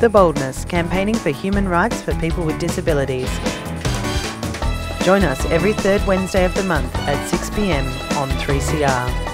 The Boldness, campaigning for human rights for people with disabilities. Join us every third Wednesday of the month at 6 p.m on 3CR.